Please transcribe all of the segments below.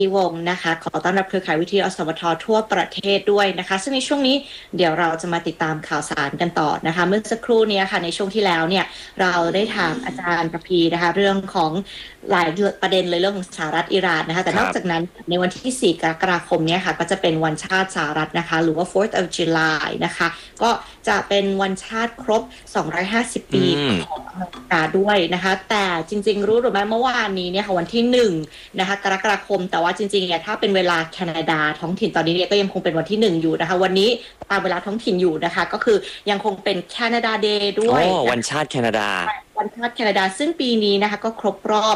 วงนะคะขอต้อนรับเครือข่ายวิทยุอสมททั่วประเทศด้วยนะคะซึ่งในช่วงนี้เดี๋ยวเราจะมาติดตามข่าวสารกันต่อนะคะเมื่อสักครู่นี้ค่ะในช่วงที่แล้วเนี่ยเราได้ถามอาจารย์ประพีนะคะเรื่องของหลายประเด็นเลยเรื่องของสหรัฐอิหร่านนะคะแต่นอกจากนั้นในวันที่4กรกฎาคมเนี่ยค่ะก็จะเป็นวันชาติสหรัฐนะคะหรือว่า 4th of July นะคะก็จะเป็นวันชาติครบ250ปีของอเมริกาด้วยนะคะแต่จริงๆรู้หรือไม่เมื่อวานนี้เนี่ยค่ะวันที่1นะคะกรกฎาคมแต่ว่าจริงๆเนี่ยถ้าเป็นเวลาแคนาดาท้องถิ่นตอนนี้เนี่ยก็ยังคงเป็นวันที่1อยู่นะคะวันนี้ตามเวลาท้องถิ่นอยู่นะคะก็คือยังคงเป็นแคนาดาเดย์ด้วยวันชาติแคนาดาวันชาติแคนาดาซึ่งปีนี้นะคะก็ครบรอบ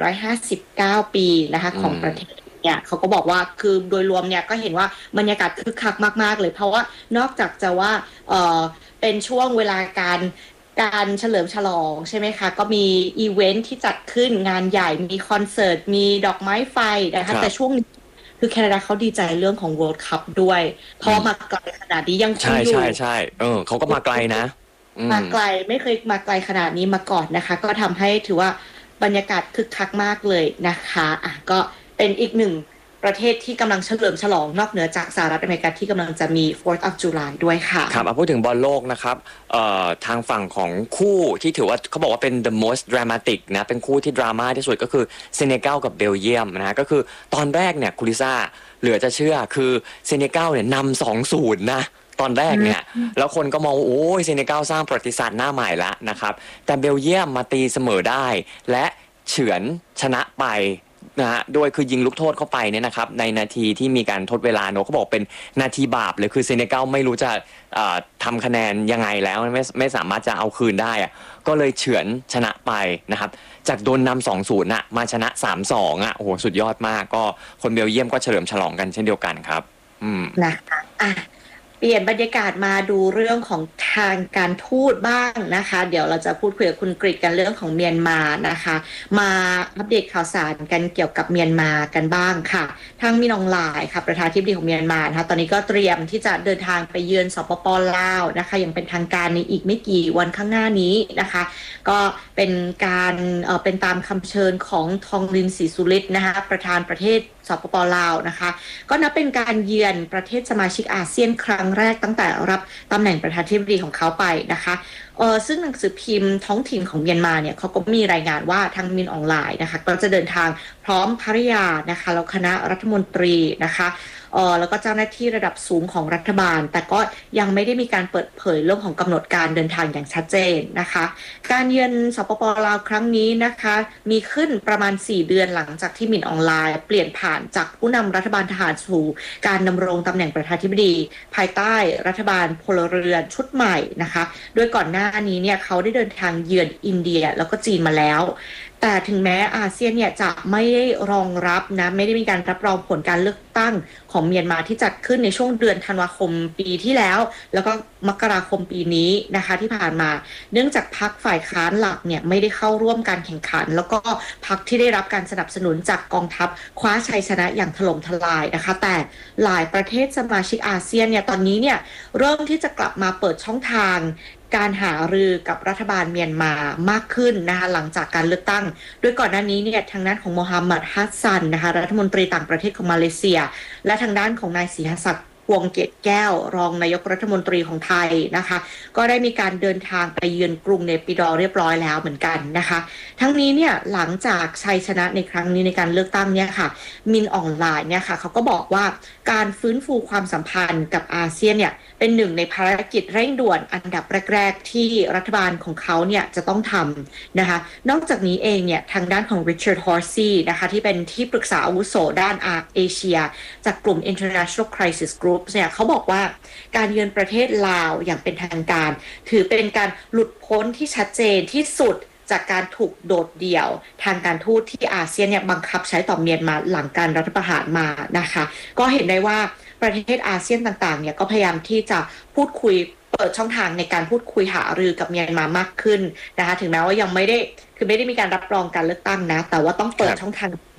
159ปีนะคะของประเทศเนี่ยเขาก็บอกว่าคือโดยรวมเนี่ยก็เห็นว่าบรรยากาศคึกคักมากๆเลยเพราะว่านอกจากจะว่าเป็นช่วงเวลาการเฉลิมฉลองใช่ไหมคะก็มีอีเวนท์ที่จัดขึ้นงานใหญ่มีคอนเสิร์ตมีดอกไม้ไฟนะคะแต่ช่วงนี้คือแคนาดาเขาดีใจเรื่องของ World Cup ด้วยเพราะมาไกลขนาดนี้ยังคงอยู่ใช่เขาก็มาไกลนะมาไกลไม่เคยมาไกลขนาดนี้มาก่อนนะคะก็ทำให้ถือว่าบรรยากาศคึกคักมากเลยนะคะก็เป็นอีกหนึ่งประเทศที่กำลังเฉลิมฉลองนอกเหนือจากสหรัฐอเมริกาที่กำลังจะมี 4th of July ด้วยค่ะครับพูดถึงบอลโลกนะครับทางฝั่งของคู่ที่ถือว่าเขาบอกว่าเป็น the most dramatic นะเป็นคู่ที่ดราม่าที่สุดก็คือเซเนกัลกับเบลเยียมนะก็คือตอนแรกเนี่ยคุณลิซ่าเหลือจะเชื่อคือเซเนกัลเนี่ยนำ2-0นะตอนแรกเนี่ยแล้วคนก็มองโอ้ยเซเนกัลสร้างประวัติศาสตร์หน้าใหม่แล้วนะครับแต่เบลเยียมมาตีเสมอได้และเฉือนชนะไปนะฮะโดยคือยิงลูกโทษเข้าไปเนี่ยนะครับในนาทีที่มีการทดเวลาเนอะเขาบอกเป็นนาทีบาปเลยคือเซเนกัลไม่รู้จะทำคะแนนยังไงแล้วไม่สามารถจะเอาคืนได้อะก็เลยเฉือนชนะไปนะครับจากโดนนำ2-0น่ะมาชนะ3-2อ่ะโอ้โหสุดยอดมากก็คนเบลเยียมก็เฉลิมฉลองกันเช่นเดียวกันครับนะคะเปลี่ยนบรรยากาศมาดูเรื่องของทางการทูตบ้างนะคะเดี๋ยวเราจะพูดคุยกับคุณกฤษกันเรื่องของเมียนมานะคะมาอัปเดตข่าวสารกันเกี่ยวกับเมียนมากันบ้างค่ะทางมินอองหลายค่ะประธานาธิบดีของเมียนมานะคะตอนนี้ก็เตรียมที่จะเดินทางไปเยือนสปป.ลาวนะคะอย่างเป็นทางการในอีกไม่กี่วันข้างหน้านี้นะคะก็เป็นการเป็นตามคำเชิญของทองลินศรีสุฤทธิ์นะคะประธานประเทศสปป.ลาวนะคะก็นับเป็นการเยือนประเทศสมาชิกอาเซียนครั้งแรกตั้งแต่รับตำแหน่งประธานาธิบดีของเขาไปนะคะซึ่งหนังสือพิมพ์ท้องถิ่นของเมียนมาเนี่ยเขาก็มีรายงานว่าทางมินออนไลน์นะคะก็จะเดินทางพร้อมภริยานะคะแล้วคณะรัฐมนตรีนะคะแล้วก็เจ้าหน้าที่ระดับสูงของรัฐบาลแต่ก็ยังไม่ได้มีการเปิดเผยเรื่องของกำหนดการเดินทางอย่างชัดเจนนะคะการเยือนสปป.ลาวครั้งนี้นะคะมีขึ้นประมาณ4 เดือนหลังจากที่มินออนไลน์เปลี่ยนผ่านจากผู้นำรัฐบาลทหารสู่การดำรงตำแหน่งประธานาธิบดีภายใต้รัฐบาลพลเรือนชุดใหม่นะคะโดยก่อนหน้านี้เนี่ยเขาได้เดินทางเยือนอินเดียแล้วก็จีนมาแล้วแต่ถึงแม้อาเซียนเนี่ยจะไม่ได้รองรับนะไม่ได้มีการรับรองผลการเลือกตั้งของเมียนมาที่จัดขึ้นในช่วงเดือนธันวาคมปีที่แล้วแล้วก็มกราคมปีนี้นะคะที่ผ่านมาเนื่องจากพรรคฝ่ายค้านหลักเนี่ยไม่ได้เข้าร่วมการแข่งขันแล้วก็พรรคที่ได้รับการสนับสนุนจากกองทัพคว้าชัยชนะอย่างถล่มทลายนะคะแต่หลายประเทศสมาชิกอาเซียนเนี่ยตอนนี้เนี่ยเริ่มที่จะกลับมาเปิดช่องทางการหารือกับรัฐบาลเมียนมามากขึ้นนะคะหลังจากการเลือกตั้งโดยก่อนหน้านี้เนี่ยทางด้านของโมฮัมหมัดฮัสซันนะคะรัฐมนตรีต่างประเทศของมาเลเซียและทางด้านของนายศรีหศักดิ์พวงเกตแก้วรองนายกรัฐมนตรีของไทยนะคะก็ได้มีการเดินทางไปเยือนกรุงเนปิดอเรียบร้อยแล้วเหมือนกันนะคะทั้งนี้เนี่ยหลังจากชัยชนะในครั้งนี้ในการเลือกตั้งเนี่ยค่ะมินออนไลน์เนี่ยค่ะเขาก็บอกว่าการฟื้นฟูความสัมพันธ์กับอาเซียนเนี่ยเป็นหนึ่งในภารกิจเร่งด่วนอันดับแรกๆที่รัฐบาลของเขาเนี่ยจะต้องทำนะคะนอกจากนี้เองเนี่ยทางด้านของ Richard Horsey นะคะที่เป็นที่ปรึกษาอาวุโสด้านเอเชียจากกลุ่ม International Crisis Group เนี่ยเขาบอกว่าการเยือนประเทศลาวอย่างเป็นทางการถือเป็นการหลุดพ้นที่ชัดเจนที่สุดจากการถูกโดดเดี่ยวทางการทูตที่อาเซียนเนี่ยบังคับใช้ต่อเมียนมาหลังการรัฐประหารมานะคะก็เห็นได้ว่าประเทศอาเซียนต่างๆเนี่ยก็พยายามที่จะพูดคุยเปิดช่องทางในการพูดคุยหารือกับเมียนมามากขึ้นนะคะถึงแม้ว่ายังไม่ได้มีการรับรองการเลือกตั้งนะแต่ว่าต้องเปิดช่องทางพ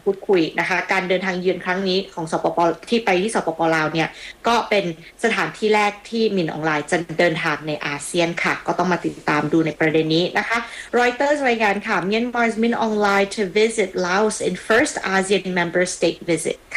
พูดคุยนะคะการเดินทางเยือนครั้งนี้ของสปปที่ไปที่สปปลาวเนี่ยก็เป็นสถานที่แรกที่มินออนไลน์จะเดินทางในอาเซียนค่ะก็ต้องมาติดตามดูในประเด็นนี้นะคะ Reuters รายงานค่ะ Myanmar's Min Aung Hlaing to visit Laos in first ASEAN member state visit